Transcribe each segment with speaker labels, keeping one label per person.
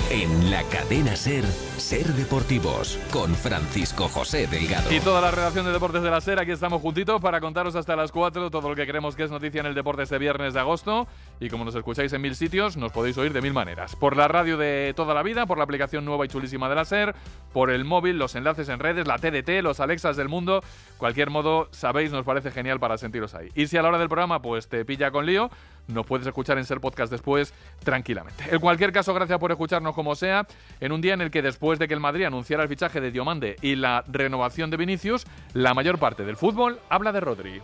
Speaker 1: En la cadena SER, Ser Deportivos, con Francisco José Delgado.
Speaker 2: Y toda la redacción de Deportes de la SER, aquí estamos juntitos para contaros hasta las 4 todo lo que creemos que es noticia en el deporte este viernes de agosto. Y como nos escucháis en 1000 sitios, nos podéis oír de 1000 maneras. Por la radio de toda la vida, por la aplicación nueva y chulísima de la SER, por el móvil, los enlaces en redes, la TDT, los Alexas del mundo. Cualquier modo, sabéis, nos parece genial para sentiros ahí. Y si a la hora del programa pues te pilla con lío, nos puedes escuchar en SER Podcast después tranquilamente. En cualquier caso, gracias por escucharnos como sea, en un día en el que después de que el Madrid anunciara el fichaje de Diomande y la renovación de Vinicius, la mayor parte del fútbol habla de Rodri.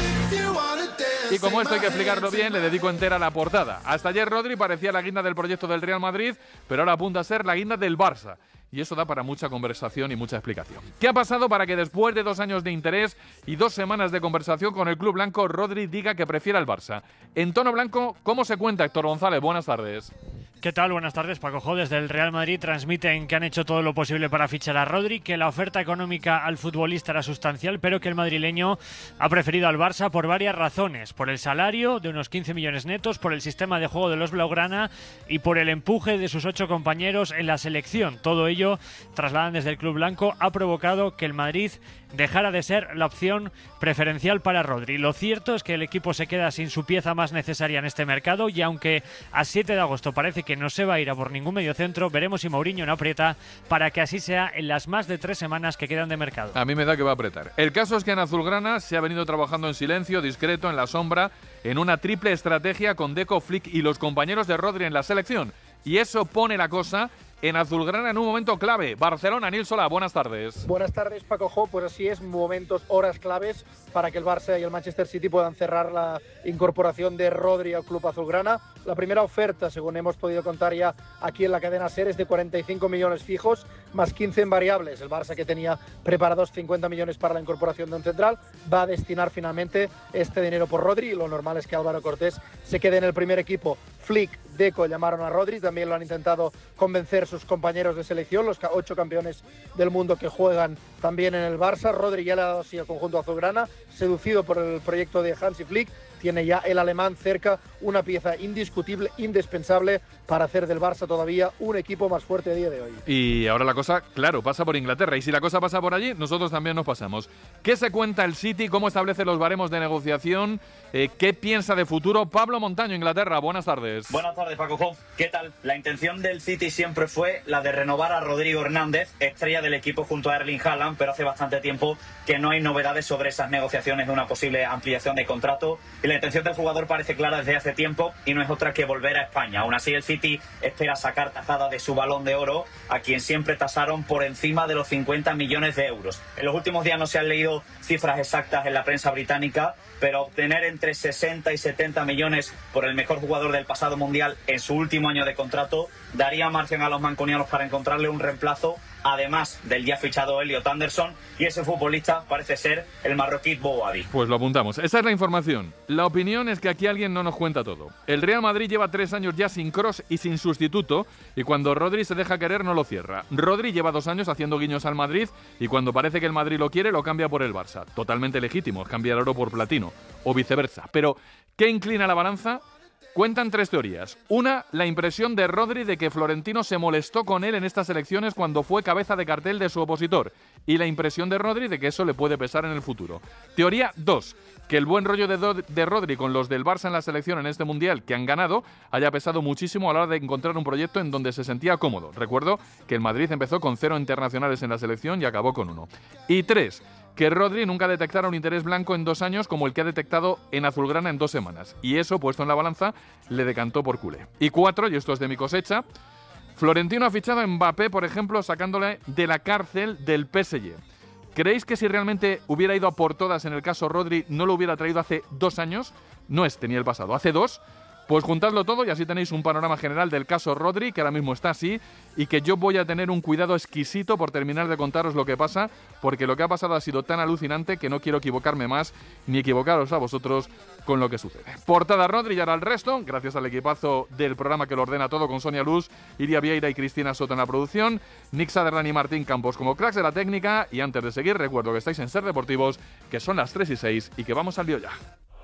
Speaker 2: Y como esto hay que explicarlo bien, le dedico entera la portada. Hasta ayer Rodri parecía la guinda del proyecto del Real Madrid, pero ahora apunta a ser la guinda del Barça. Y eso da para mucha conversación y mucha explicación. ¿Qué ha pasado para que después de 2 años de interés y 2 semanas de conversación con el club blanco, Rodri diga que prefiere al Barça? En tono blanco, ¿cómo se cuenta, Héctor González? Buenas tardes.
Speaker 3: ¿Qué tal? Buenas tardes, Paco Jo. Desde el Real Madrid transmiten que han hecho todo lo posible para fichar a Rodri, que la oferta económica al futbolista era sustancial, pero que el madrileño ha preferido al Barça por varias razones. Por el salario de unos 15 millones netos, por el sistema de juego de los blaugrana y por el empuje de sus 8 compañeros en la selección. Todo ello, trasladan desde el club blanco, ha provocado que el Madrid dejara de ser la opción preferencial para Rodri. Lo cierto es que el equipo se queda sin su pieza más necesaria en este mercado y aunque a 7 de agosto parece que no se va a ir a por ningún mediocentro, veremos si Mourinho no aprieta para que así sea en las más de 3 semanas que quedan de mercado.
Speaker 2: A mí me da que va a apretar. El caso es que en azulgrana se ha venido trabajando en silencio, discreto, en la sombra, en una triple estrategia con Deco, Flick y los compañeros de Rodri en la selección. Y eso pone la cosa en azulgrana en un momento clave. Barcelona, Nil Solà, buenas tardes.
Speaker 4: Buenas tardes, Paco Jo. Pues así es, momentos, horas claves para que el Barça y el Manchester City puedan cerrar la incorporación de Rodri al club azulgrana. La primera oferta, según hemos podido contar ya aquí en la cadena SER, es de 45 millones fijos, más 15 en variables. El Barça, que tenía preparados 50 millones para la incorporación de un central, va a destinar finalmente este dinero por Rodri, y lo normal es que Álvaro Cortés se quede en el primer equipo. Flick, Deco llamaron a Rodri, también lo han intentado convencer sus compañeros de selección, los 8 campeones del mundo que juegan también en el Barça. Rodri ya le ha dado así al conjunto azulgrana, seducido por el proyecto de Hansi Flick. Tiene ya el alemán cerca, una pieza indiscutible, indispensable para hacer del Barça todavía un equipo más fuerte a día de hoy.
Speaker 2: Y ahora la cosa, claro, pasa por Inglaterra. Y si la cosa pasa por allí, nosotros también nos pasamos. ¿Qué se cuenta el City? ¿Cómo establece los baremos de negociación? ¿Qué piensa de futuro? Pablo Montaño, Inglaterra. Buenas tardes.
Speaker 5: Buenas tardes, Paco Jo. ¿Qué tal? La intención del City siempre fue la de renovar a Rodrigo Hernández, estrella del equipo junto a Erling Haaland, pero hace bastante tiempo que no hay novedades sobre esas negociaciones de una posible ampliación de contrato. Y la intención del jugador parece clara desde hace tiempo y no es otra que volver a España. Aún así, el City espera sacar tajada de su Balón de Oro, a quien siempre tasaron por encima de los 50 millones de euros. En los últimos días no se han leído cifras exactas en la prensa británica, pero obtener entre 60 y 70 millones por el mejor jugador del pasado mundial en su último año de contrato daría margen a los mancunianos para encontrarle un reemplazo, además del ya fichado Elliot Anderson, y ese futbolista parece ser el marroquí Bouhaddi.
Speaker 2: Pues lo apuntamos. Esa es la información. La opinión es que aquí alguien no nos cuenta todo. El Real Madrid lleva 3 años ya sin Kroos y sin sustituto, y cuando Rodri se deja querer no lo cierra. Rodri lleva 2 años haciendo guiños al Madrid, y cuando parece que el Madrid lo quiere, lo cambia por el Barça. Totalmente legítimo, es cambiar oro por platino, o viceversa. Pero, ¿qué inclina la balanza? Cuentan 3 teorías. Una, la impresión de Rodri de que Florentino se molestó con él en estas elecciones cuando fue cabeza de cartel de su opositor. Y la impresión de Rodri de que eso le puede pesar en el futuro. Teoría 2, que el buen rollo de Rodri con los del Barça en la selección en este Mundial que han ganado haya pesado muchísimo a la hora de encontrar un proyecto en donde se sentía cómodo. Recuerdo que el Madrid empezó con 0 internacionales en la selección y acabó con 1. Y 3, que Rodri nunca detectara un interés blanco en 2 años como el que ha detectado en azulgrana en 2 semanas. Y eso, puesto en la balanza, le decantó por culé. Y 4, y esto es de mi cosecha, Florentino ha fichado a Mbappé, por ejemplo, sacándole de la cárcel del PSG. ¿Creéis que si realmente hubiera ido a por todas en el caso Rodri, no lo hubiera traído hace 2 años? No ni el pasado, hace 2. Pues juntadlo todo y así tenéis un panorama general del caso Rodri, que ahora mismo está así, y que yo voy a tener un cuidado exquisito por terminar de contaros lo que pasa, porque lo que ha pasado ha sido tan alucinante que no quiero equivocarme más, ni equivocaros a vosotros con lo que sucede. Portada Rodri y ahora el resto, gracias al equipazo del programa que lo ordena todo con Sonia Luz, Iria Vieira y Cristina Soto en la producción, Nick Saderlan y Martín Campos como cracks de la técnica, y antes de seguir recuerdo que estáis en Ser Deportivos, que son las 3:06 y que vamos al lío ya.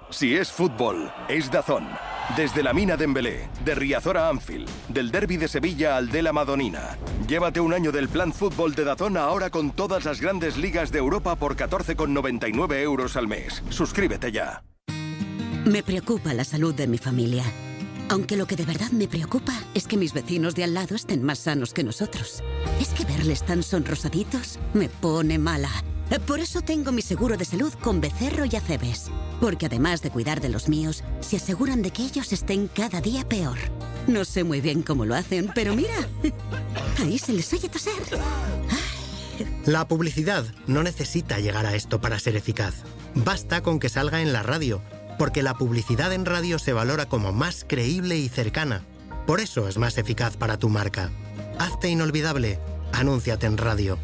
Speaker 6: Si es fútbol, es DAZN. Desde la Mina Dembélé, de Riazor a Anfield, del Derbi de Sevilla al de la Madonina. Llévate un año del plan fútbol de DAZN ahora con todas las grandes ligas de Europa por 14,99 € al mes. Suscríbete ya.
Speaker 7: Me preocupa la salud de mi familia. Aunque lo que de verdad me preocupa es que mis vecinos de al lado estén más sanos que nosotros. Es que verles tan sonrosaditos me pone mala. Por eso tengo mi seguro de salud con Becerro y Acebes. Porque además de cuidar de los míos, se aseguran de que ellos estén cada día peor. No sé muy bien cómo lo hacen, pero mira, ahí se les oye toser.
Speaker 8: La publicidad no necesita llegar a esto para ser eficaz. Basta con que salga en la radio, porque la publicidad en radio se valora como más creíble y cercana. Por eso es más eficaz para tu marca. Hazte inolvidable. Anúnciate en radio.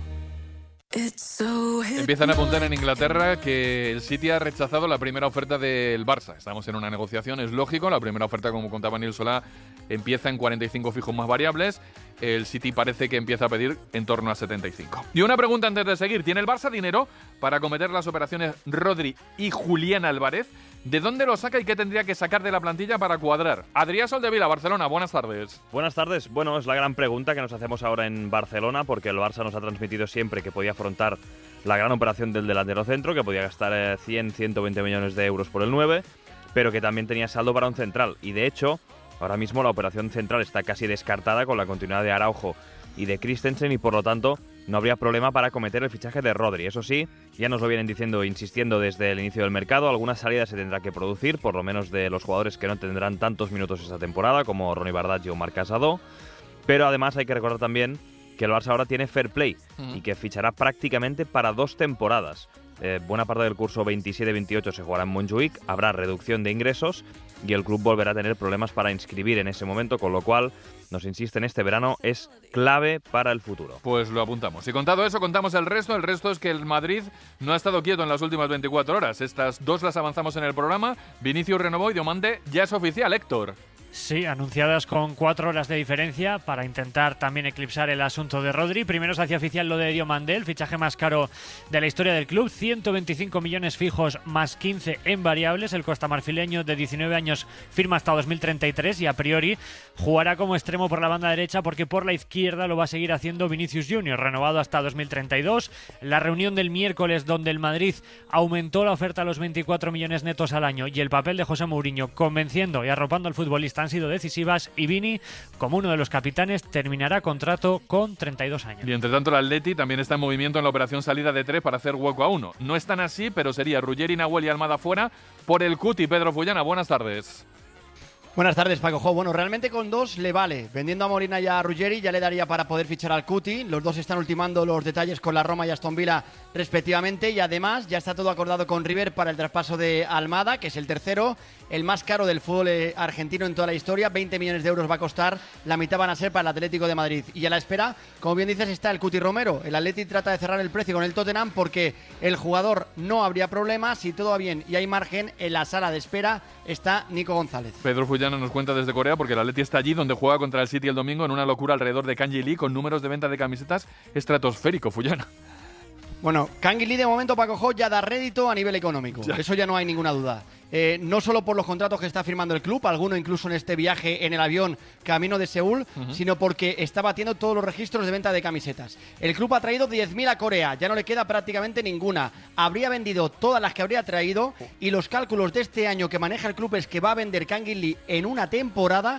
Speaker 2: Empiezan a apuntar en Inglaterra que el City ha rechazado la primera oferta del Barça. Estamos en una negociación, es lógico. La primera oferta, como contaba Nil Solá, empieza en 45 fijos más variables. El City parece que empieza a pedir en torno a 75. Y una pregunta antes de seguir. ¿Tiene el Barça dinero para acometer las operaciones Rodri y Julián Álvarez? ¿De dónde lo saca y qué tendría que sacar de la plantilla para cuadrar? Adrián Soldevila, Barcelona, buenas tardes.
Speaker 9: Buenas tardes. Bueno, es la gran pregunta que nos hacemos ahora en Barcelona, porque el Barça nos ha transmitido siempre que podía afrontar la gran operación del delantero centro, que podía gastar 100, 120 millones de euros por el 9, pero que también tenía saldo para un central. Y de hecho, ahora mismo la operación central está casi descartada con la continuidad de Araujo y de Christensen, y por lo tanto no habría problema para acometer el fichaje de Rodri. Eso sí, ya nos lo vienen diciendo, insistiendo desde el inicio del mercado, algunas salidas se tendrá que producir, por lo menos de los jugadores que no tendrán tantos minutos esta temporada, como Ronny Bardghji o Marc Casado. Pero además hay que recordar también que el Barça ahora tiene fair play y que fichará prácticamente para 2 temporadas. Buena parte del curso 27-28 se jugará en Montjuïc, habrá reducción de ingresos y el club volverá a tener problemas para inscribir en ese momento, con lo cual, nos insisten, este verano es clave para el futuro.
Speaker 2: Pues lo apuntamos. Y contado eso, contamos el resto. El resto es que el Madrid no ha estado quieto en las últimas 24 horas. Estas dos las avanzamos en el programa. Vinicius renovó y Diomande ya es oficial, Héctor.
Speaker 3: Sí, anunciadas con 4 horas de diferencia para intentar también eclipsar el asunto de Rodri. Primero se hacía oficial lo de Diomande, el fichaje más caro de la historia del club. 125 millones fijos más 15 en variables. El costamarfileño de 19 años firma hasta 2033 y a priori jugará como extremo por la banda derecha, porque por la izquierda lo va a seguir haciendo Vinicius Junior, renovado hasta 2032. La reunión del miércoles, donde el Madrid aumentó la oferta a los 24 millones netos al año, y el papel de José Mourinho convenciendo y arropando al futbolista han sido decisivas, y Vini, como uno de los capitanes, terminará contrato con 32 años.
Speaker 2: Y entre tanto el Atleti también está en movimiento en la operación salida de 3 para hacer hueco a 1. No están así, pero sería Ruggeri, Nahuel y Almada fuera por el Cuti. Pedro Fullana, buenas tardes.
Speaker 10: Buenas tardes, Paco Jo. Bueno, realmente con 2 le vale. Vendiendo a Molina y a Ruggeri ya le daría para poder fichar al Cuti. Los dos están ultimando los detalles con la Roma y Aston Villa respectivamente, y además ya está todo acordado con River para el traspaso de Almada, que es el tercero, el más caro del fútbol argentino en toda la historia. 20 millones de euros va a costar, la mitad van a ser para el Atlético de Madrid. Y a la espera, como bien dices, está el Cuti Romero. El Atleti trata de cerrar el precio con el Tottenham porque el jugador no habría problema. Si todo va bien y hay margen, en la sala de espera está Nico González.
Speaker 2: Pedro Fullana nos cuenta desde Corea, porque el Atleti está allí donde juega contra el City el domingo, en una locura alrededor de Kang Lee, con números de venta de camisetas estratosférico. Fullana.
Speaker 10: Bueno, Kang Lee de momento, Paco Jo, ya da rédito a nivel económico.
Speaker 2: Ya.
Speaker 10: Eso ya no hay ninguna duda. No solo por los contratos que está firmando el club, alguno incluso en este viaje en el avión camino de Seúl, sino porque está batiendo todos los registros de venta de camisetas. El club ha traído 10.000 a Corea, ya no le queda prácticamente ninguna. Habría vendido todas las que habría traído, y los cálculos de este año que maneja el club es que va a vender Kang Lee en una temporada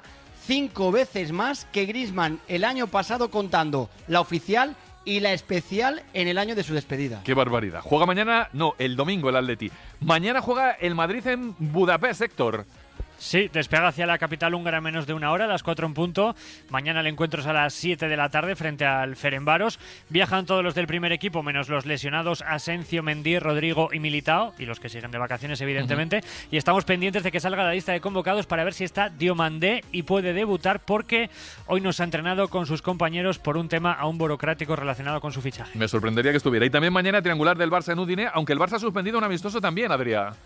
Speaker 10: 5 veces más que Griezmann el año pasado, contando la oficial y la especial en el año de su despedida.
Speaker 2: ¡Qué barbaridad! Juega mañana, no, el domingo el Atleti. Mañana juega el Madrid en Budapest, Héctor.
Speaker 3: Sí, despega hacia la capital húngara en menos de una hora, a las 4 en punto. Mañana el encuentro es a las 7 de la tarde frente al Ferencváros. Viajan todos los del primer equipo, menos los lesionados Asensio, Mendy, Rodrigo y Militao, y los que siguen de vacaciones, evidentemente. Y estamos pendientes de que salga la lista de convocados para ver si está Diomandé y puede debutar, porque hoy nos ha entrenado con sus compañeros por un tema aún burocrático relacionado con su fichaje.
Speaker 2: Me sorprendería que estuviera. Y también mañana triangular del Barça en Udine, aunque el Barça ha suspendido un amistoso también, Adrián.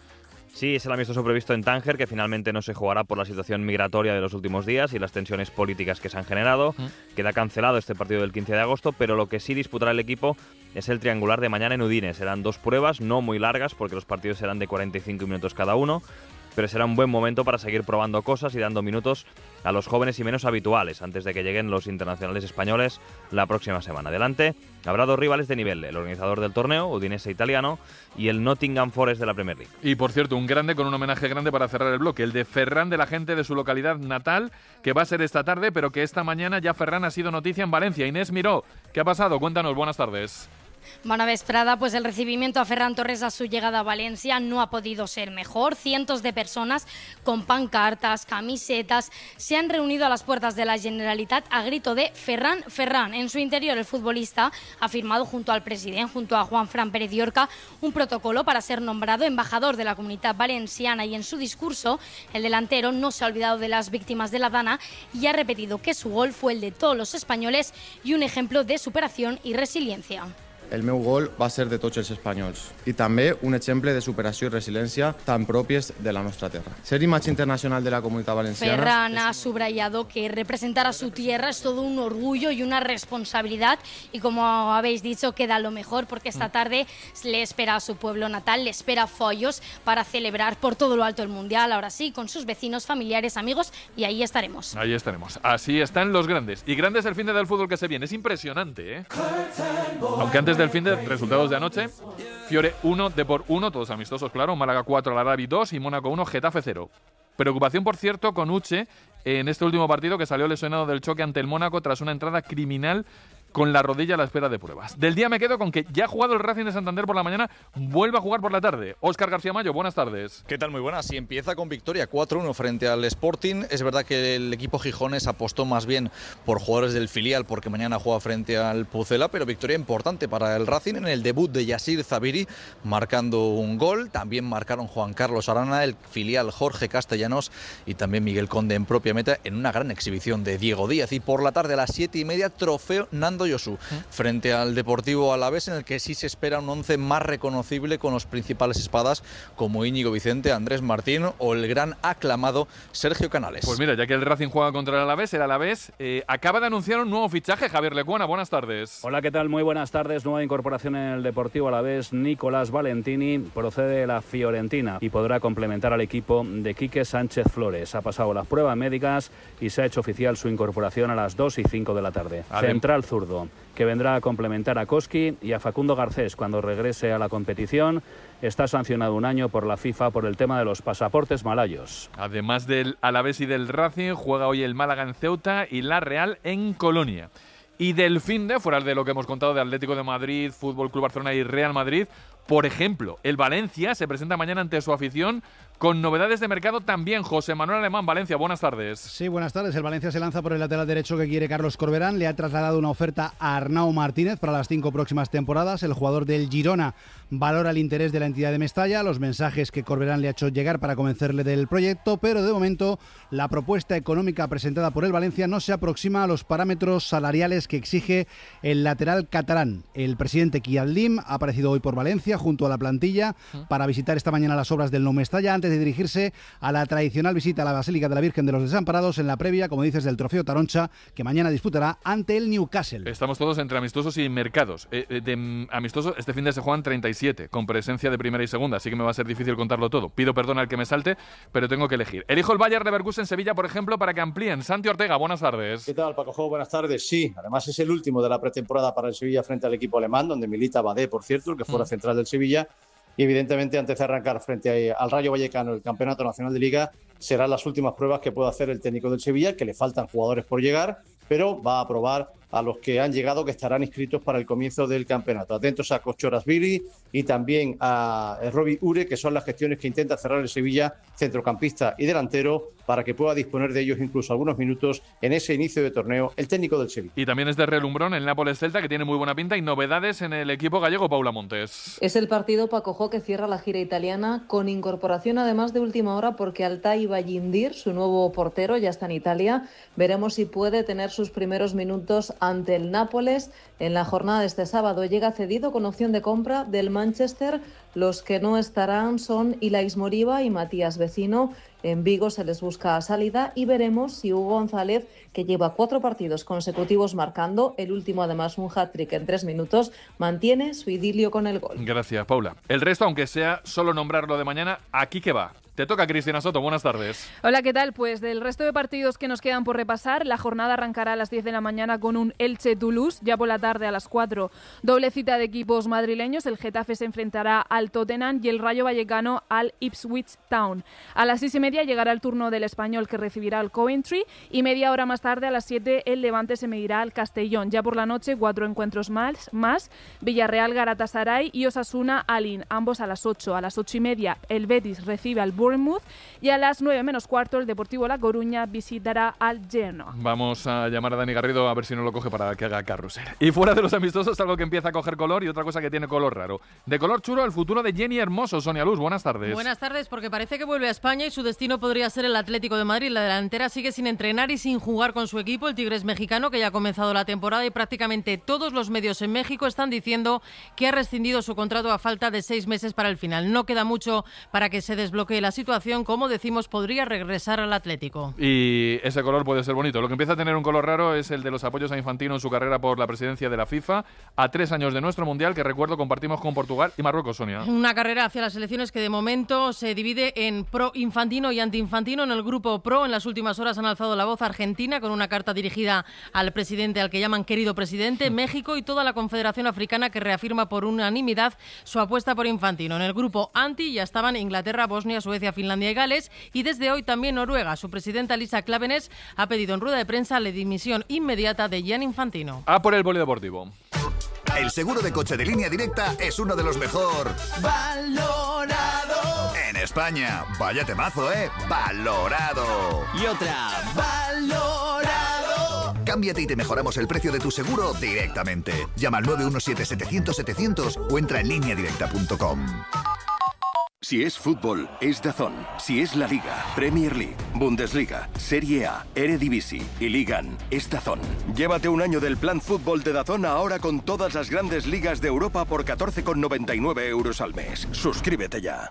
Speaker 9: Sí, es el amistoso previsto en Tánger, que finalmente no se jugará por la situación migratoria de los últimos días y las tensiones políticas que se han generado. Queda cancelado este partido del 15 de agosto, pero lo que sí disputará el equipo es el triangular de mañana en Udine. Serán 2 pruebas, no muy largas, porque los partidos serán de 45 minutos cada uno, pero será un buen momento para seguir probando cosas y dando minutos a los jóvenes y menos habituales antes de que lleguen los internacionales españoles la próxima semana. Adelante habrá 2 rivales de nivel, el organizador del torneo, Udinese italiano, y el Nottingham Forest de la Premier League.
Speaker 2: Y por cierto, un grande con un homenaje grande para cerrar el bloque, el de Ferran, de la gente de su localidad natal, que va a ser esta tarde, pero que esta mañana ya Ferran ha sido noticia en Valencia. Inés Miró, ¿qué ha pasado? Cuéntanos, buenas tardes.
Speaker 11: Bona vesprada, pues el recibimiento a Ferran Torres a su llegada a Valencia no ha podido ser mejor. Cientos de personas con pancartas, camisetas, se han reunido a las puertas de la Generalitat a grito de Ferran, Ferran. En su interior, el futbolista ha firmado junto al presidente, junto a Juan Fran Pérez Llorca, un protocolo para ser nombrado embajador de la Comunidad Valenciana, y en su discurso el delantero no se ha olvidado de las víctimas de la Dana y ha repetido que su gol fue el de todos los españoles y un ejemplo de superación y resiliencia.
Speaker 12: El meu gol va ser de tots els espanyols i també un exemple de superació i resiliència tan pròpies de la nostra terra. Ser imatge internacional de la Comunitat Valenciana...
Speaker 11: Ferran ha subrayado que representar a su tierra es todo un orgullo y una responsabilidad, y como habéis dicho, queda lo mejor porque esta tarde le espera a su pueblo natal, le espera a Foyos para celebrar por todo lo alto el Mundial, ahora sí, con sus vecinos, familiares, amigos, y ahí estaremos.
Speaker 2: Ahí estaremos. Así están los grandes. Y grande es el fin del fútbol que se viene. Es impresionante, ¿eh? Aunque antes del fin de resultados de anoche, Fiore 1, Depor 1, todos amistosos, claro, Málaga 4, Alarabi 2 y Mónaco 1, Getafe 0. Preocupación, por cierto, con Uche en este último partido, que salió lesionado del choque ante el Mónaco tras una entrada criminal con la rodilla a la espera de pruebas. Del día me quedo con que ya ha jugado el Racing de Santander por la mañana, vuelve a jugar por la tarde. Óscar García Mayo, buenas tardes.
Speaker 13: ¿Qué tal? Muy buenas. Y empieza con victoria 4-1 frente al Sporting. Es verdad que el equipo gijones apostó más bien por jugadores del filial porque mañana juega frente al Pucela, pero victoria importante para el Racing en el debut de Yassir Zabiri, marcando un gol. También marcaron Juan Carlos Arana, el filial Jorge Castellanos y también Miguel Conde en propia meta en una gran exhibición de Diego Díaz. Y por la tarde a las 7:30, trofeo Nando Yosu frente al Deportivo Alavés, en el que sí se espera un 11 más reconocible con los principales espadas como Íñigo Vicente, Andrés Martín o el gran aclamado Sergio Canales.
Speaker 2: Pues mira, ya que el Racing juega contra el Alavés acaba de anunciar un nuevo fichaje. Javier Lecuona, buenas tardes.
Speaker 14: Hola, ¿qué tal? Muy buenas tardes. Nueva incorporación en el Deportivo Alavés. Nicolás Valentini procede de la Fiorentina y podrá complementar al equipo de Quique Sánchez Flores. Ha pasado las pruebas médicas y se ha hecho oficial su incorporación a las 2:05 de la tarde. Central zurdo, que vendrá a complementar a Koski y a Facundo Garcés cuando regrese a la competición. Está sancionado un año por la FIFA por el tema de los pasaportes malayos.
Speaker 2: Además del Alavés y del Racing, juega hoy el Málaga en Ceuta y la Real en Colonia. Y del finde, fuera de lo que hemos contado de Atlético de Madrid, Fútbol Club Barcelona y Real Madrid, por ejemplo, el Valencia se presenta mañana ante su afición con novedades de mercado también. José Manuel Alemán, Valencia, buenas tardes.
Speaker 15: Sí, buenas tardes. El Valencia se lanza por el lateral derecho que quiere Carlos Corberán. Le ha trasladado una oferta a Arnau Martínez para las 5 próximas temporadas. El jugador del Girona valora el interés de la entidad de Mestalla, los mensajes que Corberán le ha hecho llegar para convencerle del proyecto, pero de momento la propuesta económica presentada por el Valencia no se aproxima a los parámetros salariales que exige el lateral catalán. El presidente Kiadlim ha aparecido hoy por Valencia junto a la plantilla para visitar esta mañana las obras del Nou Mestalla antes de dirigirse a la tradicional visita a la Basílica de la Virgen de los Desamparados en la previa, como dices, del Trofeo Taroncha, que mañana disputará ante el Newcastle.
Speaker 2: Estamos todos entre amistosos y mercados. De amistosos, este fin de se juegan 37, con presencia de primera y segunda, así que me va a ser difícil contarlo todo. Pido perdón al que me salte, pero tengo que elegir. Elijo el Bayer Leverkusen en Sevilla, por ejemplo, para que amplíen. Santi Ortega, buenas tardes.
Speaker 16: ¿Qué tal, Paco Jo? Buenas tardes. Sí, además es el último de la pretemporada para el Sevilla frente al equipo alemán, donde milita Badé, por cierto, el que fuera central del Sevilla. Y evidentemente, antes de arrancar frente al Rayo Vallecano el Campeonato Nacional de Liga, serán las últimas pruebas que pueda hacer el técnico del Sevilla, que le faltan jugadores por llegar, pero va a probar a los que han llegado, que estarán inscritos para el comienzo del campeonato. Atentos a Kochorasvili y también a Robbie Ure, que son las gestiones que intenta cerrar el Sevilla, centrocampista y delantero, para que pueda disponer de ellos incluso algunos minutos en ese inicio de torneo el técnico del Sevilla.
Speaker 2: Y también es de relumbrón el Nápoles Celta, que tiene muy buena pinta, y novedades en el equipo gallego. Paula Montes.
Speaker 17: Es el partido, Paco Jo, que cierra la gira italiana, con incorporación además de última hora, porque Altay Bayindir, su nuevo portero, ya está en Italia. Veremos si puede tener sus primeros minutos ante el Nápoles. En la jornada de este sábado llega cedido con opción de compra del Manchester. Los que no estarán son Ilais Moriba y Matías Vecino. En Vigo se les busca salida y veremos si Hugo González, que lleva 4 partidos consecutivos marcando, el último además un hat-trick en 3 minutos, mantiene su idilio con el gol.
Speaker 2: Gracias, Paula. El resto, aunque sea solo nombrarlo de mañana, aquí que va. Te toca, Cristina Soto. Buenas tardes.
Speaker 18: Hola, ¿qué tal? Pues del resto de partidos que nos quedan por repasar, la jornada arrancará a las 10 de la mañana con un Elche-Toulouse, ya por la tarde a las 4. Doble cita de equipos madrileños, el Getafe se enfrentará al Tottenham y el Rayo Vallecano al Ipswich Town. A las 6:30 llegará el turno del Español, que recibirá al Coventry, y media hora más tarde, a las 7, el Levante se medirá al Castellón. Ya por la noche, 4 encuentros más, Villarreal Galatasaray y Osasuna Alin, ambos a las 8. A las 8:30 el Betis recibe al Bournemouth y a las 9 menos cuarto el Deportivo La Coruña visitará al Genoa.
Speaker 2: Vamos a llamar a Dani Garrido a ver si no lo coge para que haga carrusel. Y fuera de los amistosos, algo que empieza a coger color y otra cosa que tiene color raro. De color chulo, el futuro de Jenny Hermoso. Sonia Luz, buenas tardes.
Speaker 19: Buenas tardes, porque parece que vuelve a España y su destino podría ser el Atlético de Madrid. La delantera sigue sin entrenar y sin jugar con su equipo, el Tigres mexicano, que ya ha comenzado la temporada, y prácticamente todos los medios en México están diciendo que ha rescindido su contrato a falta de 6 meses para el final. No queda mucho para que se desbloquee la situación. Como decimos, podría regresar al Atlético.
Speaker 2: Y ese color puede ser bonito. Lo que empieza a tener un color raro es el de los apoyos a Infantino en su carrera por la presidencia de la FIFA, a 3 años de nuestro Mundial, que recuerdo compartimos con Portugal y Marruecos, Sonia.
Speaker 19: Una carrera hacia las elecciones que de momento se divide en pro-Infantino y anti-Infantino. En el grupo pro, en las últimas horas han alzado la voz Argentina con una carta dirigida al presidente, al que llaman querido presidente, México y toda la Confederación Africana, que reafirma por unanimidad su apuesta por Infantino. En el grupo anti ya estaban Inglaterra, Bosnia, Suecia, Finlandia y Gales, y desde hoy también Noruega. Su presidenta Lisa Klaveness ha pedido en rueda de prensa la dimisión inmediata de Gianni Infantino.
Speaker 2: A por el polideportivo.
Speaker 20: El seguro de coche de Línea Directa es uno de los mejor valorado en España. Vaya temazo, valorado.
Speaker 21: Y otra, valorado.
Speaker 20: Cámbiate y te mejoramos el precio de tu seguro directamente. Llama al 917-700-700 o entra en lineadirecta.com.
Speaker 6: Si es fútbol, es DAZN. Si es la Liga, Premier League, Bundesliga, Serie A, Eredivisie y Ligan, es DAZN. Llévate un año del plan fútbol de DAZN ahora con todas las grandes ligas de Europa por 14,99 € al mes. Suscríbete ya.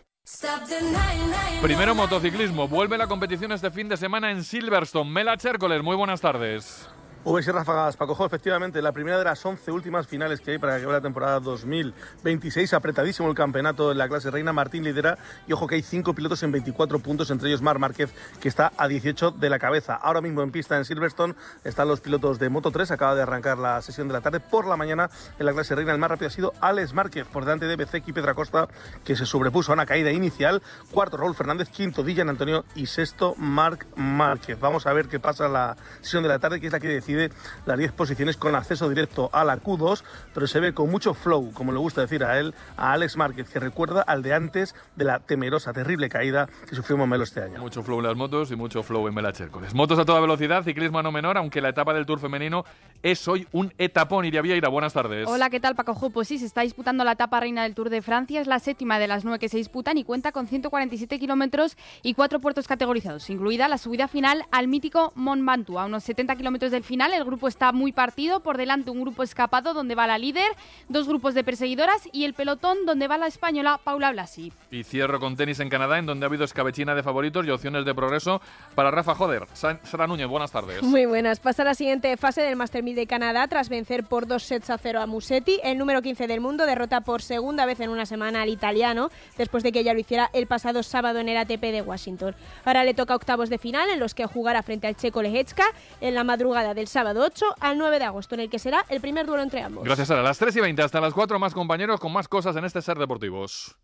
Speaker 2: Primero motociclismo. Vuelve la competición este fin de semana en Silverstone. Mela Chércoles, muy buenas tardes.
Speaker 22: V6 ráfagas, Paco Jo, efectivamente, la primera de las 11 últimas finales que hay para que acabe la temporada 2026. Apretadísimo el campeonato en la clase reina. Martín lidera y ojo que hay 5 pilotos en 24 puntos, entre ellos Marc Márquez, que está a 18 de la cabeza. Ahora mismo en pista en Silverstone están los pilotos de Moto3. Acaba de arrancar la sesión de la tarde. Por la mañana en la clase reina el más rápido ha sido Alex Márquez, por delante de Bezzecchi y Pedro Acosta, que se sobrepuso a una caída inicial. Cuarto Raúl Fernández, quinto Dillan Antonio y sexto Marc Márquez. Vamos a ver qué pasa en la sesión de la tarde, que es la que decide las 10 posiciones con acceso directo a la Q2, pero se ve con mucho flow, como le gusta decir a él, a Alex Márquez, que recuerda al de antes de la temerosa, terrible caída que sufrió Momelo este año.
Speaker 2: Mucho flow en las motos y mucho flow en Mela Chércoles. Motos a toda velocidad, ciclismo a no menor, aunque la etapa del Tour femenino es hoy un etapón. Iria Vieira, buenas tardes.
Speaker 23: Hola, ¿qué tal, Paco Jo? Pues sí, se está disputando la etapa reina del Tour de Francia, es la 7ª de las 9 que se disputan y cuenta con 147 kilómetros y 4 puertos categorizados, incluida la subida final al mítico Mont Ventoux. A unos 70 kilómetros del final, el grupo está muy partido. Por delante un grupo escapado donde va la líder, 2 grupos de perseguidoras y el pelotón donde va la española Paula Blasi.
Speaker 2: Y cierro con tenis en Canadá, en donde ha habido escabechina de favoritos y opciones de progreso para Rafa Joder. Sara Núñez, buenas tardes.
Speaker 24: Muy buenas. Pasa la siguiente fase del Master 1000 de Canadá tras vencer por 2-0 a Musetti. El número 15 del mundo derrota por segunda vez en una semana al italiano, después de que ya lo hiciera el pasado sábado en el ATP de Washington. Ahora le toca octavos de final, en los que jugará frente al checo Lehecka en la madrugada del sábado 8 al 9 de agosto, en el que será el primer duelo entre ambos.
Speaker 2: Gracias, Sara. A las 3:20 hasta las 4, más compañeros con más cosas en este Ser Deportivos.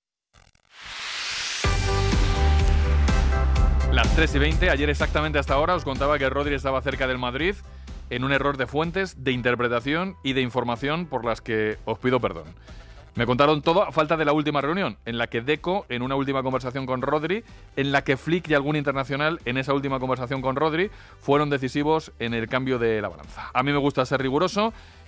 Speaker 2: Las 3:20, ayer exactamente hasta ahora os contaba que Rodri estaba cerca del Madrid en un error de fuentes, de interpretación y de información por las que os pido perdón. Me contaron todo a falta de la última reunión, en la que Deco, en una última conversación con Rodri, en la que Flick y algún internacional, en esa última conversación con Rodri, fueron decisivos en el cambio de la balanza. A mí me gusta ser riguroso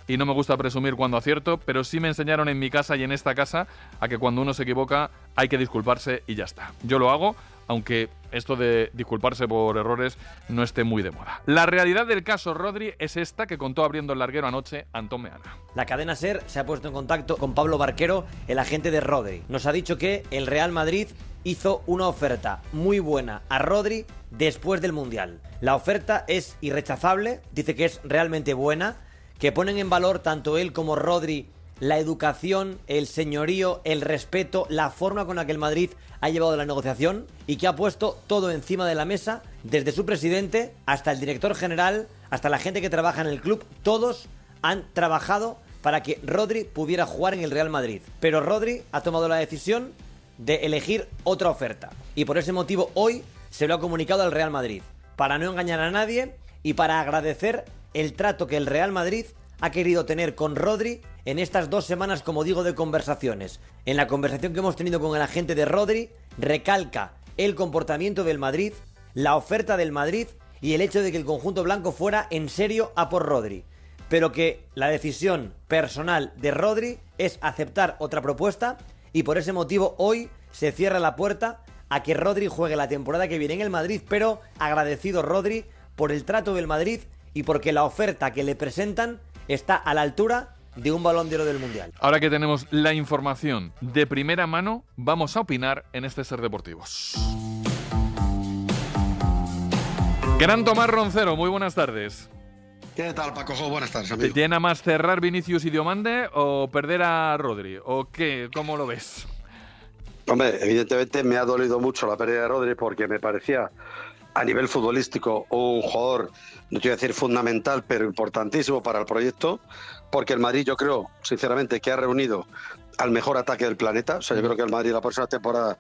Speaker 2: y no me gusta presumir cuando acierto, pero sí me enseñaron en mi casa y en esta casa a que cuando uno se equivoca hay que disculparse y ya está. Yo lo hago, aunque esto de disculparse por errores no esté muy de moda. La realidad del caso Rodri es esta que contó abriendo el larguero anoche Antón Meana.
Speaker 1: La cadena SER se ha puesto en contacto con Pablo Barquero, el agente de Rodri. Nos ha dicho que el Real Madrid hizo una oferta muy buena a Rodri después del Mundial. La oferta es irrechazable, dice que es realmente buena, que ponen en valor tanto él como Rodri la educación, el señorío, el respeto, la forma con la que el Madrid ha llevado la negociación y que ha puesto todo encima de la mesa, desde su presidente hasta el director general, hasta la gente que trabaja en el club. Todos han trabajado para que Rodri pudiera jugar en el Real Madrid. Pero Rodri ha tomado la decisión de elegir otra oferta y por ese motivo hoy se lo ha comunicado al Real Madrid, para no engañar a nadie y para agradecer el trato que el Real Madrid ha querido tener con Rodri en estas 2 semanas, como digo, de conversaciones. En la conversación que hemos tenido con el agente de Rodri, recalca el comportamiento del Madrid, la oferta del Madrid y el hecho de que el conjunto blanco fuera en serio a por Rodri. Pero que la decisión personal de Rodri es aceptar otra propuesta y por ese motivo hoy se cierra la puerta a que Rodri juegue la temporada que viene en el Madrid, pero agradecido Rodri por el trato del Madrid y porque la oferta que le presentan está a la altura de un Balón de Oro del Mundial.
Speaker 2: Ahora que tenemos la información de primera mano, vamos a opinar en este Ser Deportivos. Gran Tomás Roncero, muy buenas tardes.
Speaker 4: ¿Qué tal, Pacojo? Buenas tardes, amigo.
Speaker 2: ¿Te llena más cerrar Vinicius y Diomande o perder a Rodri? ¿O qué? ¿Cómo lo ves?
Speaker 4: Hombre, evidentemente me ha dolido mucho la pérdida de Rodri porque me parecía a nivel futbolístico un jugador, no te voy a decir fundamental, pero importantísimo para el proyecto, porque el Madrid yo creo, sinceramente, que ha reunido al mejor ataque del planeta. O sea, yo creo que el Madrid la próxima temporada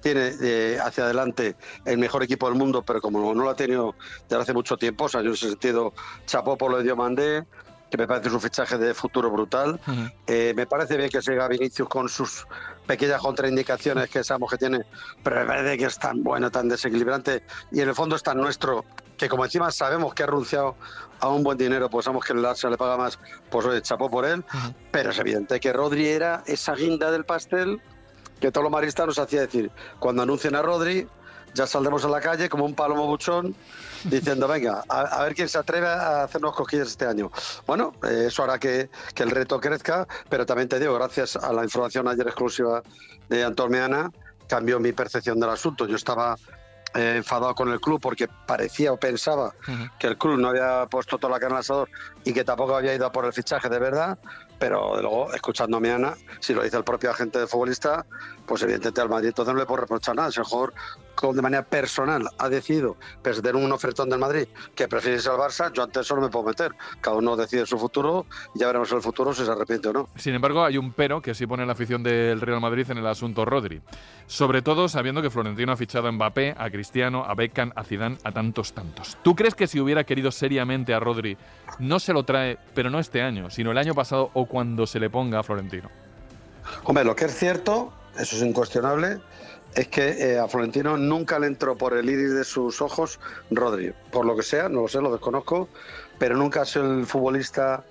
Speaker 4: tiene hacia adelante el mejor equipo del mundo, pero como no lo ha tenido desde hace mucho tiempo, o sea, yo en ese sentido chapó por lo de Diomandé, que me parece un fichaje de futuro brutal. Me parece bien que siga Vinicius con sus pequeñas contraindicaciones que sabemos que tiene, pero me parece que es tan bueno, tan desequilibrante y en el fondo es tan nuestro, que como encima sabemos que ha renunciado a un buen dinero, pues sabemos que el Barça le paga más, pues oye, chapó por él. Pero es evidente que Rodri era esa guinda del pastel que todos los madridistas nos hacía decir, cuando anuncien a Rodri, ya saldremos a la calle como un palomo buchón diciendo, venga, a ver quién se atreve a hacernos cosquillas este año. Bueno, eso hará que el reto crezca, pero también te digo, gracias a la información ayer exclusiva de Antón Meana, cambió mi percepción del asunto. Yo estaba enfadado con el club porque parecía o pensaba que el club no había puesto toda la carne al asador y que tampoco había ido a por el fichaje de verdad, pero luego, escuchando a Meana, si lo dice el propio agente de futbolista, pues evidentemente al Madrid entonces no le puedo reprochar nada. Si el jugador de manera personal ha decidido perder un ofertón del Madrid que prefiere irse al Barça, yo ante eso no me puedo meter. Cada uno decide su futuro y ya veremos en el futuro si se arrepiente o no.
Speaker 2: Sin embargo, hay un pero que sí pone la afición del Real Madrid en el asunto Rodri. Sobre todo sabiendo que Florentino ha fichado a Mbappé, a Cristiano, a Beckham, a Zidane, a tantos. ¿Tú crees que si hubiera querido seriamente a Rodri, no se lo trae, pero no este año, sino el año pasado o cuando se le ponga a Florentino?
Speaker 4: Hombre, lo que es cierto, eso es incuestionable, es que a Florentino nunca le entró por el iris de sus ojos Rodri. Por lo que sea, no lo sé, lo desconozco, pero nunca ha sido el futbolista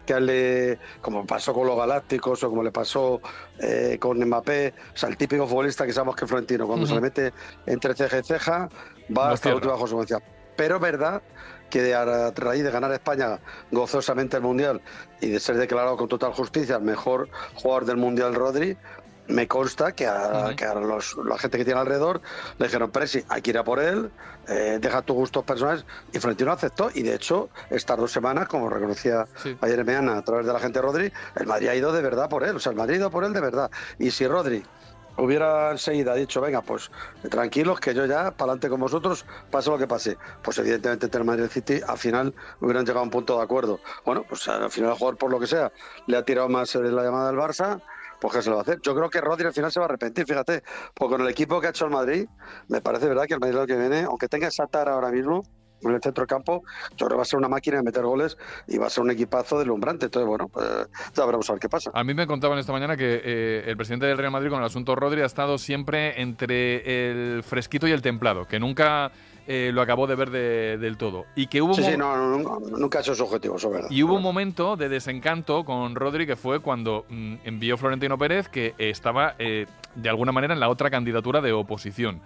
Speaker 4: que como pasó con los Galácticos o como le pasó con Mbappé, o sea, el típico futbolista que sabemos que Florentino, cuando se le mete entre ceja y ceja, va hasta la última consecuencia. Pero es verdad que a raíz de ganar España gozosamente el Mundial y de ser declarado con total justicia el mejor jugador del Mundial Rodri, me consta que a la gente que tiene alrededor le dijeron, Presi, hay que ir a por él, deja tus gustos personales, y Florentino aceptó, y de hecho estas 2 semanas, como reconocía ayer Meana a través de la gente de Rodri, el Madrid ha ido de verdad por él, o sea, el Madrid ha ido por él de verdad. Y si Rodri hubiera enseguida dicho, venga, pues tranquilos, que yo ya, para adelante con vosotros, pase lo que pase, pues evidentemente entre el Madrid y el City al final hubieran llegado a un punto de acuerdo. Bueno, pues al final el jugador, por lo que sea, le ha tirado más la llamada del Barça, pues ¿qué se lo va a hacer? Yo creo que Rodri al final se va a arrepentir, fíjate, porque con el equipo que ha hecho el Madrid, me parece verdad que el Madrid lo que viene, aunque tenga esa tara ahora mismo en el centro del campo, yo creo que va a ser una máquina de meter goles y va a ser un equipazo deslumbrante. Entonces, bueno, ya veremos a ver qué pasa.
Speaker 2: A mí me contaban esta mañana que el presidente del Real Madrid con el asunto Rodri ha estado siempre entre el fresquito y el templado, que nunca lo acabó de ver del todo. Y que hubo
Speaker 4: nunca ha hecho su objetivo, eso es verdad.
Speaker 2: Y hubo un momento de desencanto con Rodri, que fue cuando envió Florentino Pérez, que estaba de alguna manera en la otra candidatura de oposición.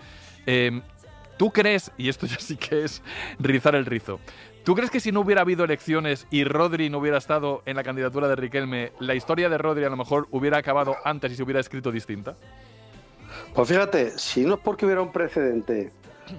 Speaker 2: ¿Tú crees, y esto ya sí que es rizar el rizo, ¿tú crees que si no hubiera habido elecciones y Rodri no hubiera estado en la candidatura de Riquelme, la historia de Rodri a lo mejor hubiera acabado antes y se hubiera escrito distinta?
Speaker 4: Pues fíjate, si no es porque hubiera un precedente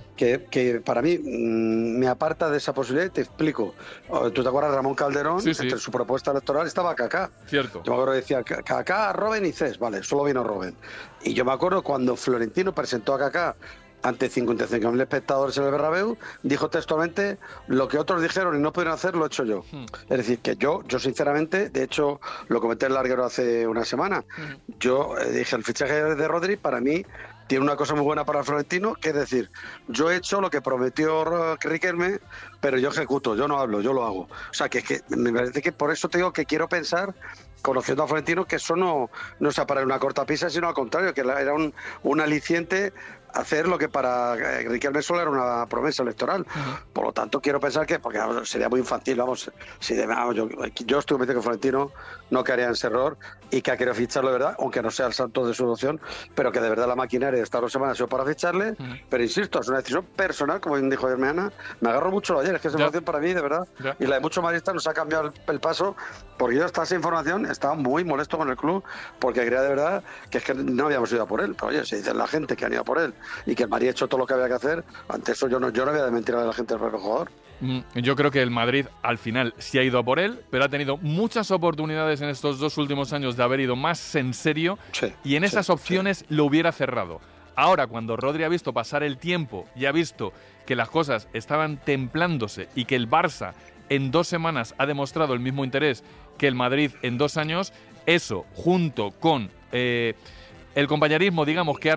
Speaker 4: que para mí me aparta de esa posibilidad, te explico. ¿Tú te acuerdas de Ramón Calderón?
Speaker 2: Sí, sí.
Speaker 4: Entre su propuesta electoral estaba Kaká.
Speaker 2: Cierto.
Speaker 4: Yo me acuerdo que decía Kaká, Robben y Cés. Vale, solo vino Robben. Y yo me acuerdo cuando Florentino presentó a Kaká ante 55.000 espectadores en el Bernabéu, dijo textualmente: lo que otros dijeron y no pudieron hacer, lo he hecho yo. Es decir, que yo sinceramente, de hecho, lo comenté en Larguero hace una semana, yo dije, el fichaje de Rodri para mí tiene una cosa muy buena para Florentino, que es decir, yo he hecho lo que prometió Riquelme, pero yo ejecuto, yo no hablo, yo lo hago. O sea, que me parece que por eso te digo que quiero pensar, conociendo a Florentino, que eso no sea para una cortapisa, sino al contrario, que era un aliciente hacer lo que para Riquelme solo era una promesa electoral. Por lo tanto, quiero pensar que, porque sería muy infantil, yo estoy convencido que Florentino no caería en ese error y que ha querido ficharlo de verdad, aunque no sea el santo de su devoción, pero que de verdad la maquinaria de estas 2 semanas ha sido para ficharle. Pero insisto, es una decisión personal, como bien dijo Hermeana. Me agarro mucho ayer, es que esa información para mí, de verdad, y la de muchos madridistas nos ha cambiado el paso, porque yo hasta esa información estaba muy molesto con el club, porque creía de verdad que es que no habíamos ido a por él. Pero oye, se dice la gente que han ido a por él y que el Madrid ha hecho todo lo que había que hacer, ante eso yo no voy a desmentir a la gente del propio jugador.
Speaker 2: Yo creo que el Madrid al final sí ha ido a por él, pero ha tenido muchas oportunidades en estos 2 últimos años de haber ido más en serio, y en esas opciones lo hubiera cerrado. Ahora, cuando Rodri ha visto pasar el tiempo y ha visto que las cosas estaban templándose y que el Barça en 2 semanas ha demostrado el mismo interés que el Madrid en 2 años, eso junto con el compañerismo, digamos, que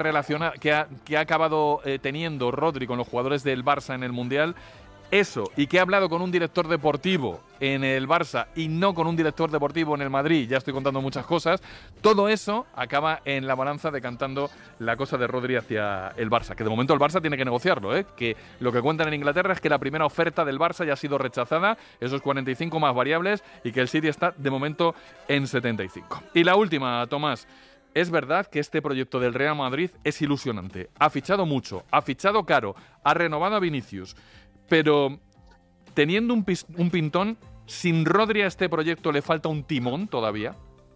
Speaker 2: ha acabado teniendo Rodri con los jugadores del Barça en el Mundial, eso, y que ha hablado con un director deportivo en el Barça y no con un director deportivo en el Madrid, ya estoy contando muchas cosas, todo eso acaba en la balanza decantando la cosa de Rodri hacia el Barça, que de momento el Barça tiene que negociarlo, que lo que cuentan en Inglaterra es que la primera oferta del Barça ya ha sido rechazada, esos 45 más variables, y que el City está de momento en 75. Y la última, Tomás. Es verdad que este proyecto del Real Madrid es ilusionante. Ha fichado mucho, ha fichado caro, ha renovado a Vinicius. Pero teniendo un pintón, ¿sin Rodri a este proyecto le falta un timón todavía?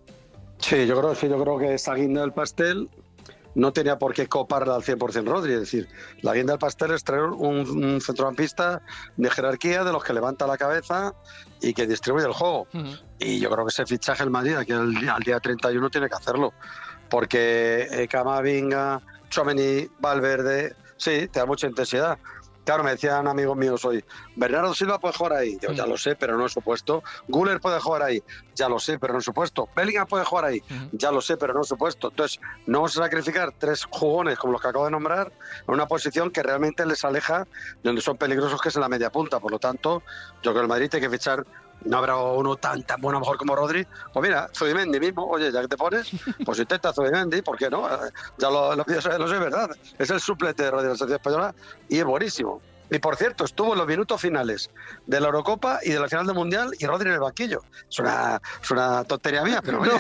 Speaker 4: Sí, yo creo que esa guinda del pastel no tenía por qué coparla al 100% Rodri. Es decir, la guinda del pastel es traer un centrocampista de jerarquía, de los que levanta la cabeza y que distribuye el juego. Y yo creo que ese fichaje el Madrid aquí al día 31 tiene que hacerlo. Porque Camavinga, Tchouaméni, Valverde, sí, te da mucha intensidad. Claro, me decían amigos míos hoy, Bernardo Silva puede jugar ahí. Yo, ya lo sé, pero no en su puesto. Güler puede jugar ahí. Ya lo sé, pero no en su puesto. Bellingham puede jugar ahí. Ya lo sé, pero no en su puesto. Entonces, no vamos a sacrificar 3 jugones como los que acabo de nombrar en una posición que realmente les aleja de donde son peligrosos, que es en la media punta. Por lo tanto, yo creo que el Madrid tiene que fichar. No habrá uno tan bueno a lo mejor como Rodri. Pues mira, Zubimendi mismo, oye, ya que te pones, pues intenta Zubimendi, ¿por qué no? Ya lo sé, verdad. Es el suplente de Rodri de la selección española y es buenísimo. Y por cierto, estuvo en los minutos finales de la Eurocopa y de la final del Mundial y Rodri en el banquillo. Es una tontería mía, pero oye,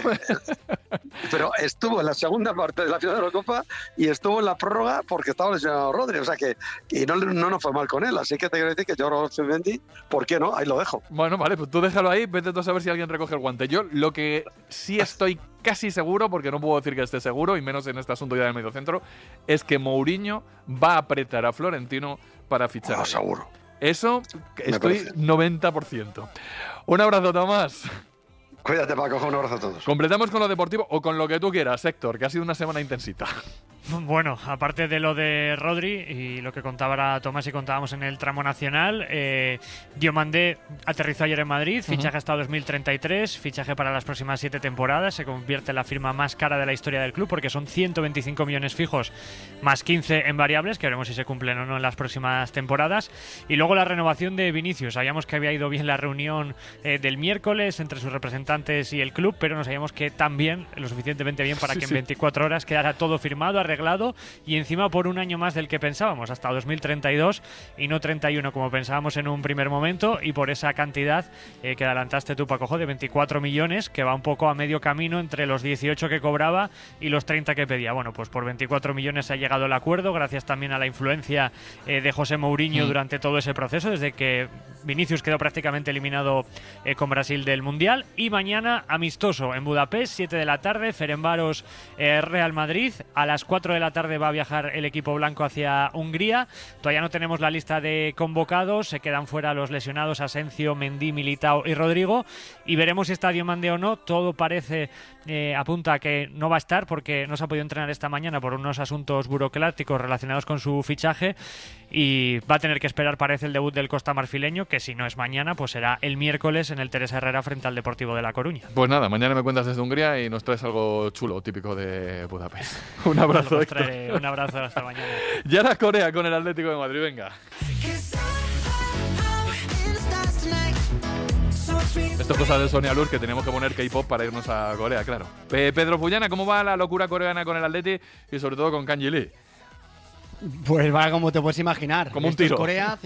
Speaker 4: pero estuvo en la segunda parte de la final de la Eurocopa y estuvo en la prórroga porque estaba lesionado Rodri. O sea que no nos fue mal con él. Así que te quiero decir que yo Rodri, ¿por qué no? Ahí lo dejo.
Speaker 2: Bueno, vale, pues tú déjalo ahí, vete tú a saber si alguien recoge el guante. Yo lo que sí estoy casi seguro, porque no puedo decir que esté seguro, y menos en este asunto ya del mediocentro, es que Mourinho va a apretar a Florentino para fichar.
Speaker 4: Seguro.
Speaker 2: Eso estoy 90%. Un abrazo, Tomás.
Speaker 4: Cuídate, Paco, un abrazo a todos.
Speaker 2: Completamos con lo deportivo o con lo que tú quieras, Héctor, que ha sido una semana intensita.
Speaker 3: Bueno, aparte de lo de Rodri y lo que contaba ahora Tomás y contábamos en el tramo nacional, Diomandé aterrizó ayer en Madrid, fichaje hasta 2033, fichaje para las próximas 7 temporadas, se convierte en la firma más cara de la historia del club porque son 125 millones fijos más 15 en variables, que veremos si se cumplen o no en las próximas temporadas. Y luego la renovación de Vinicius, sabíamos que había ido bien la reunión del miércoles entre sus representantes y el club, pero no sabíamos que tan bien, lo suficientemente bien para que en 24 horas quedara todo firmado, arreglado arreglado y encima por un año más del que pensábamos, hasta 2032 y no 31 como pensábamos en un primer momento, y por esa cantidad que adelantaste tú, Paco, de 24 millones, que va un poco a medio camino entre los 18 que cobraba y los 30 que pedía. Bueno, pues por 24 millones ha llegado el acuerdo, gracias también a la influencia de José Mourinho durante todo ese proceso, desde que Vinicius quedó prácticamente eliminado con Brasil del Mundial. Y mañana amistoso en Budapest, 7 de la tarde, Ferencváros Real Madrid. A las 4 de la tarde va a viajar el equipo blanco hacia Hungría. Todavía no tenemos la lista de convocados, se quedan fuera los lesionados Asensio, Mendy, Militao y Rodrigo, y veremos si está Diomande o no. Todo parece apunta a que no va a estar porque no se ha podido entrenar esta mañana por unos asuntos burocráticos relacionados con su fichaje, y va a tener que esperar, parece, el debut del costamarfileño, que si no es mañana, pues será el miércoles en el Teresa Herrera frente al Deportivo de La Coruña.
Speaker 2: Pues nada, mañana me cuentas desde Hungría y nos traes algo chulo, típico de Budapest. Un abrazo,
Speaker 3: Héctor. Un abrazo, hasta mañana.
Speaker 2: Ya la Corea con el Atlético de Madrid, venga. Esto es cosa de Sonia Luz, que tenemos que poner K-pop para irnos a Corea, claro. Pedro Fullana, ¿cómo va la locura coreana con el Atleti y sobre todo con Kang Lee?
Speaker 10: Pues va como te puedes imaginar.
Speaker 2: Como un tiro.
Speaker 10: Es Corea,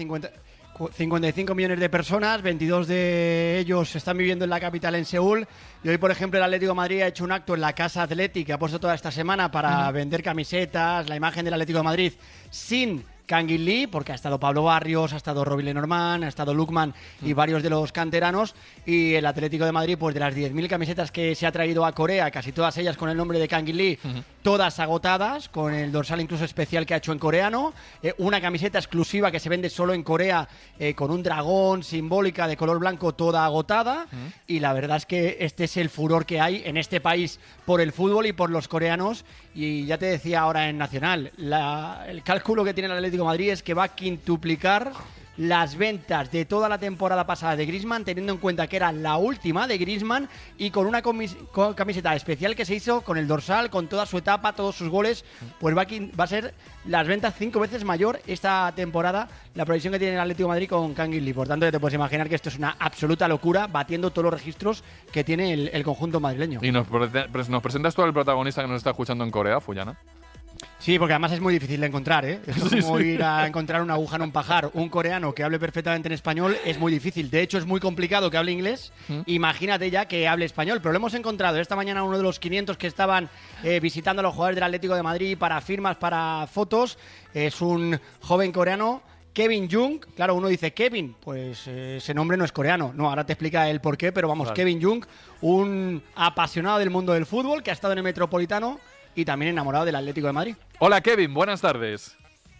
Speaker 10: 55 millones de personas, 22 de ellos están viviendo en la capital, en Seúl. Y hoy, por ejemplo, el Atlético de Madrid ha hecho un acto en la Casa Athletic, que ha puesto toda esta semana para vender camisetas, la imagen del Atlético de Madrid sin Kang Lee, porque ha estado Pablo Barrios, ha estado Robbie Lenormand, ha estado Lukman y varios de los canteranos. Y el Atlético de Madrid, pues de las 10.000 camisetas que se ha traído a Corea, casi todas ellas con el nombre de Kang Lee, todas agotadas, con el dorsal incluso especial que ha hecho en coreano. Una camiseta exclusiva que se vende solo en Corea, con un dragón simbólica de color blanco, toda agotada. Y la verdad es que este es el furor que hay en este país por el fútbol y por los coreanos. Y ya te decía ahora en Nacional, el cálculo que tiene el Atlético de Madrid es que va a quintuplicar las ventas de toda la temporada pasada de Griezmann, teniendo en cuenta que era la última de Griezmann, y con una camiseta especial que se hizo con el dorsal, con toda su etapa, todos sus goles, pues va a ser las ventas 5 veces mayor esta temporada, la previsión que tiene el Atlético de Madrid con Kang Lee. Por tanto, ya te puedes imaginar que esto es una absoluta locura, batiendo todos los registros que tiene el conjunto madrileño.
Speaker 2: Y nos presentas tú al protagonista que nos está escuchando en Corea, Fullana.
Speaker 10: Sí, porque además es muy difícil de encontrar, ¿eh? Es como ir a encontrar una aguja en un pajar. Un coreano que hable perfectamente en español es muy difícil. De hecho, es muy complicado que hable inglés. Imagínate ya que hable español. Pero lo hemos encontrado. Esta mañana uno de los 500 que estaban visitando a los jugadores del Atlético de Madrid para firmas, para fotos, es un joven coreano, Kevin Jung. Claro, uno dice Kevin, pues ese nombre no es coreano. No, ahora te explica el por qué, pero vamos, claro. Kevin Jung, un apasionado del mundo del fútbol que ha estado en el Metropolitano y también enamorado del Atlético de Madrid.
Speaker 2: Hola Kevin, buenas tardes.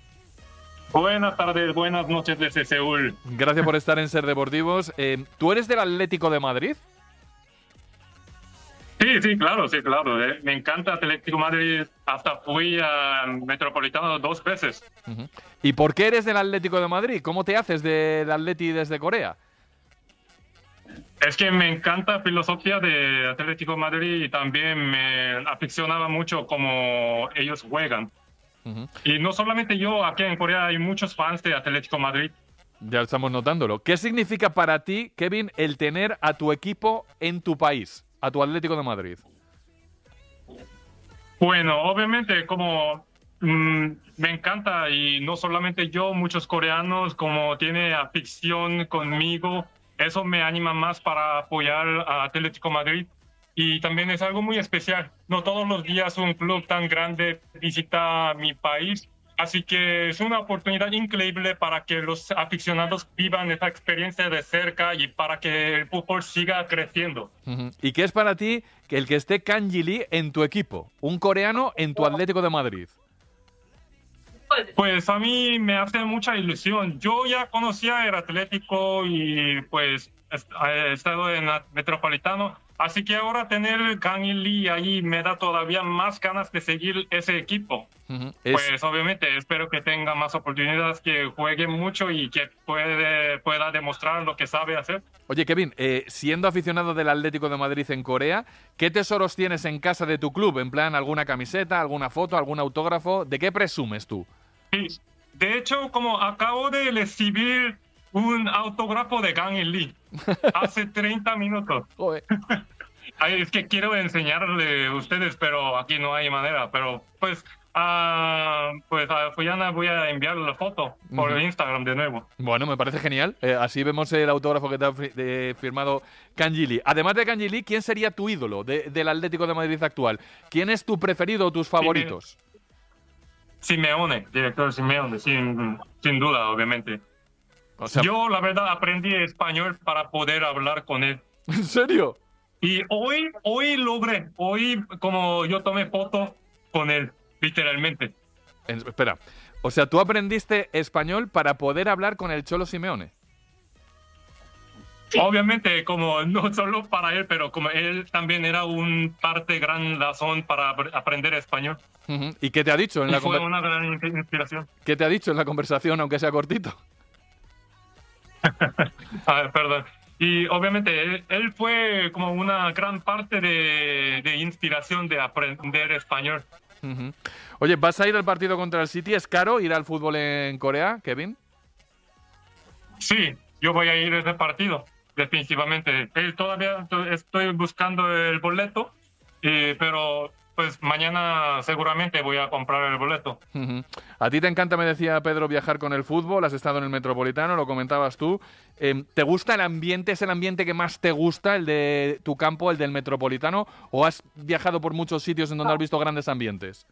Speaker 5: Buenas tardes, buenas noches desde Seúl.
Speaker 2: Gracias por estar en Ser Deportivos. ¿Tú eres del Atlético de Madrid?
Speaker 5: Sí, claro. Me encanta Atlético de Madrid. Hasta fui a Metropolitano 2 veces.
Speaker 2: ¿Y por qué eres del Atlético de Madrid? ¿Cómo te haces del Atleti desde Corea?
Speaker 5: Es que me encanta la filosofía de Atlético de Madrid y también me aficionaba mucho cómo ellos juegan. Y no solamente yo, aquí en Corea hay muchos fans de Atlético de Madrid.
Speaker 2: Ya estamos notándolo. ¿Qué significa para ti, Kevin, el tener a tu equipo en tu país, a tu Atlético de Madrid?
Speaker 5: Bueno, obviamente como me encanta, y no solamente yo, muchos coreanos como tienen afición conmigo. Eso me anima más para apoyar a Atlético de Madrid. Y también es algo muy especial. No todos los días un club tan grande visita mi país. Así que es una oportunidad increíble para que los aficionados vivan esta experiencia de cerca y para que el fútbol siga creciendo.
Speaker 2: ¿Y qué es para ti que el que esté Kang Lee en tu equipo? Un coreano en tu Atlético de Madrid.
Speaker 5: Pues a mí me hace mucha ilusión. Yo ya conocía el Atlético y pues he estado en el Metropolitano. Así que ahora tener Kang Lee ahí me da todavía más ganas de seguir ese equipo. Pues obviamente espero que tenga más oportunidades, que juegue mucho y que pueda demostrar lo que sabe hacer.
Speaker 2: Oye, Kevin, siendo aficionado del Atlético de Madrid en Corea, ¿qué tesoros tienes en casa de tu club? En plan, ¿alguna camiseta, alguna foto, algún autógrafo? ¿De qué presumes tú?
Speaker 5: Sí. De hecho, como acabo de recibir un autógrafo de Kang Lee hace 30 minutos. Es que quiero enseñarle a ustedes, pero aquí no hay manera. Pero pues Pues a Fuyana voy a enviar la foto por Instagram de nuevo.
Speaker 2: Bueno, me parece genial. Así vemos el autógrafo que te ha firmado Kangin Lee. Además de Kangin Lee, ¿quién sería tu ídolo del Atlético de Madrid actual? ¿Quién es tu preferido o tus favoritos?
Speaker 5: Simeone, director Simeone, sin duda, obviamente.
Speaker 2: O sea,
Speaker 5: yo, la verdad, aprendí español para poder hablar con él.
Speaker 2: ¿En serio?
Speaker 5: Y hoy logré, como yo tomé foto con él, literalmente.
Speaker 2: Espera, o sea, tú aprendiste español para poder hablar con el Cholo Simeone.
Speaker 5: Obviamente, como no solo para él, pero como él también era un parte gran razón para aprender español.
Speaker 2: ¿Y qué te ha dicho en la
Speaker 5: fue una gran inspiración.
Speaker 2: ¿Qué te ha dicho en la conversación, aunque sea cortito?
Speaker 5: Perdón. Y obviamente él fue como una gran parte de inspiración de aprender español.
Speaker 2: Oye, ¿vas a ir al partido contra el City? ¿Es caro ir al fútbol en Corea, Kevin?
Speaker 5: Sí, yo voy a ir a ese partido, definitivamente. Todavía estoy buscando el boleto, pero pues mañana seguramente voy a comprar el boleto.
Speaker 2: A ti te encanta, me decía Pedro, viajar con el fútbol. Has estado en el Metropolitano, lo comentabas tú. ¿Te gusta el ambiente? ¿Es el ambiente que más te gusta, el de tu campo, el del Metropolitano? ¿O has viajado por muchos sitios en donde has visto grandes ambientes?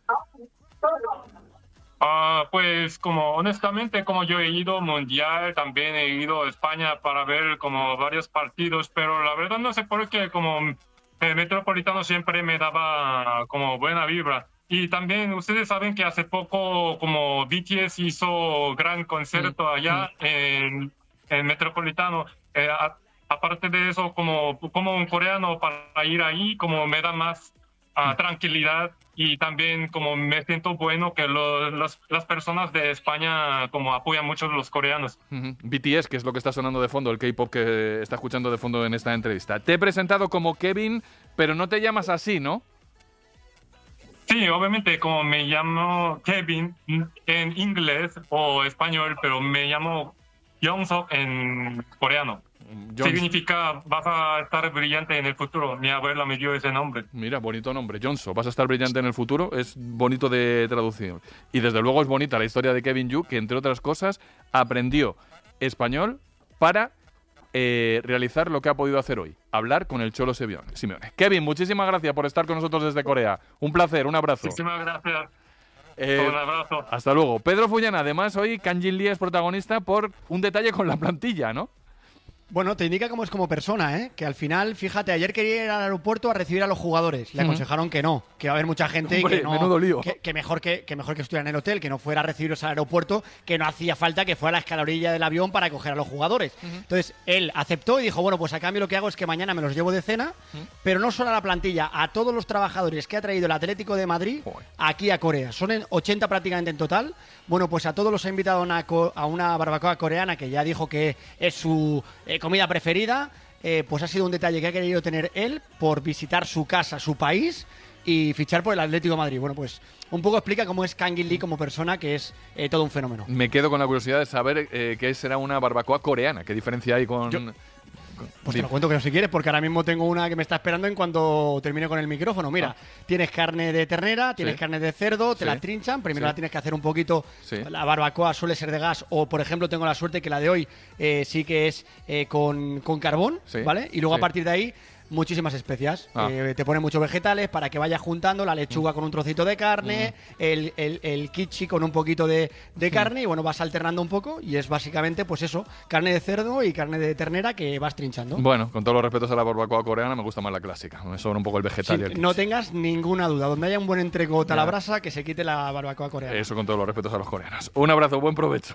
Speaker 5: Pues como honestamente, como yo he ido mundial, también he ido a España para ver como varios partidos, pero la verdad no sé por qué como el Metropolitano siempre me daba como buena vibra. Y también ustedes saben que hace poco como BTS hizo gran concierto allá en el Metropolitano. Aparte de eso, como un coreano, para ir ahí como me da más tranquilidad, y también como me siento bueno que las personas de España como apoyan mucho a los coreanos.
Speaker 2: BTS, que es lo que está sonando de fondo, el K-pop que está escuchando de fondo en esta entrevista. Te he presentado como Kevin, pero no te llamas así, ¿no?
Speaker 5: Sí, obviamente como me llamo Kevin en inglés o español, pero me llamo Yongsok en coreano. Significa vas a estar brillante en el futuro. Mi abuela me dio ese nombre.
Speaker 2: Mira, bonito nombre, Jonso. Vas a estar brillante en el futuro. Es bonito de traducción. Y desde luego es bonita la historia de Kevin Yu, que entre otras cosas aprendió español para realizar lo que ha podido hacer hoy. Hablar con el Cholo Simeone. Kevin, muchísimas gracias por estar con nosotros desde Corea. Un placer, un abrazo.
Speaker 5: Muchísimas gracias. Un abrazo.
Speaker 2: Hasta luego. Pedro Fuyana, además hoy Kangin Lee es protagonista por un detalle con la plantilla, ¿no?
Speaker 10: Bueno, te indica cómo es como persona, ¿eh? Que al final, fíjate, ayer quería ir al aeropuerto a recibir a los jugadores. Le aconsejaron que no, que va a haber mucha gente.
Speaker 2: Hombre,
Speaker 10: que no,
Speaker 2: menudo lío.
Speaker 10: Que mejor que estuviera en el hotel, que no fuera a recibirlos al aeropuerto, que no hacía falta que fuera a la escalerilla del avión para coger a los jugadores. Entonces, él aceptó y dijo, bueno, pues a cambio lo que hago es que mañana me los llevo de cena, pero no solo a la plantilla, a todos los trabajadores que ha traído el Atlético de Madrid aquí a Corea. Son 80 prácticamente en total. Bueno, pues a todos los ha invitado a una barbacoa coreana, que ya dijo que es su comida preferida. Pues ha sido un detalle que ha querido tener él por visitar su casa, su país y fichar por el Atlético de Madrid. Bueno, pues un poco explica cómo es Kangin Lee como persona, que es todo un fenómeno.
Speaker 2: Me quedo con la curiosidad de saber qué será una barbacoa coreana. ¿Qué diferencia hay con...?
Speaker 10: Pues te lo cuento que no si quieres, porque ahora mismo tengo una que me está esperando en cuanto termine con el micrófono. Mira, tienes carne de ternera, tienes carne de cerdo, te la trinchan, primero la tienes que hacer un poquito. La barbacoa suele ser de gas, o por ejemplo tengo la suerte que la de hoy sí que es con carbón, ¿vale? Y luego a partir de ahí muchísimas especias. Te ponen muchos vegetales para que vayas juntando la lechuga con un trocito de carne, el kitchi con un poquito de carne, y bueno, vas alternando un poco, y es básicamente pues eso, carne de cerdo y carne de ternera que vas trinchando.
Speaker 2: Bueno, con todos los respetos a la barbacoa coreana, me gusta más la clásica. Me sobra un poco el vegetal.
Speaker 10: Sí, no tengas ninguna duda. Donde haya un buen entrecot a la brasa, que se quite la barbacoa coreana.
Speaker 2: Eso, con todos los respetos a los coreanos. Un abrazo, buen provecho.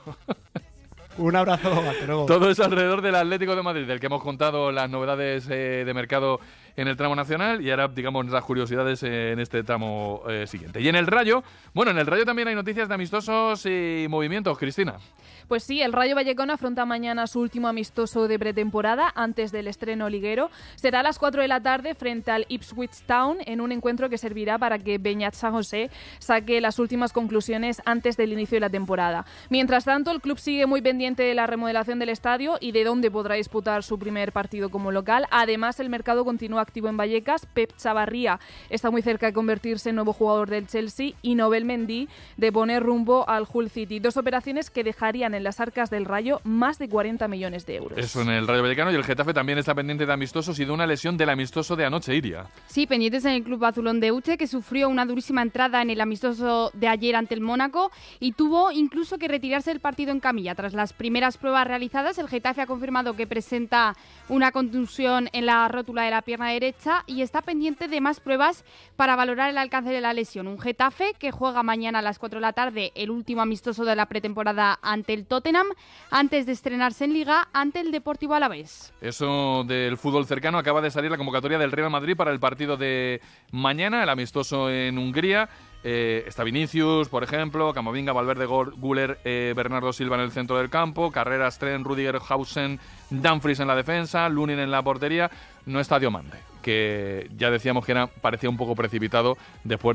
Speaker 10: Un abrazo, hasta luego.
Speaker 2: Todo es alrededor del Atlético de Madrid, del que hemos contado las novedades de mercado en el tramo nacional, y ahora, digamos, las curiosidades en este tramo siguiente. Y en el Rayo, bueno, en el Rayo también hay noticias de amistosos y movimientos, Cristina.
Speaker 18: Pues sí, el Rayo Vallecano afronta mañana su último amistoso de pretemporada antes del estreno liguero. Será a las 4 de la tarde frente al Ipswich Town, en un encuentro que servirá para que Beñat San José saque las últimas conclusiones antes del inicio de la temporada. Mientras tanto, el club sigue muy pendiente de la remodelación del estadio y de dónde podrá disputar su primer partido como local. Además, el mercado continúa activo en Vallecas. Pep Chavarría está muy cerca de convertirse en nuevo jugador del Chelsea y Nobel Mendy de poner rumbo al Hull City. 2 operaciones que dejarían en las arcas del Rayo más de 40 millones de euros.
Speaker 2: Eso en el Rayo Vallecano, y el Getafe también está pendiente de amistosos y de una lesión del amistoso de anoche, Iria.
Speaker 23: Sí, pendientes en el club azulón de Uche, que sufrió una durísima entrada en el amistoso de ayer ante el Mónaco y tuvo incluso que retirarse del partido en camilla. Tras las primeras pruebas realizadas, el Getafe ha confirmado que presenta una contusión en la rótula de la pierna derecha y está pendiente de más pruebas para valorar el alcance de la lesión. Un Getafe que juega mañana a las 4 de la tarde el último amistoso de la pretemporada ante el Tottenham, antes de estrenarse en Liga ante el Deportivo Alavés.
Speaker 2: Eso del fútbol cercano, acaba de salir la convocatoria del Real Madrid para el partido de mañana, el amistoso en Hungría. Está Vinicius, por ejemplo, Camavinga, Valverde, Güler, Bernardo Silva en el centro del campo, Carreras, Trent, Rüdiger, Hausen, Dumfries en la defensa, Lunin en la portería. No está Diomande, que ya decíamos que parecía un poco precipitado después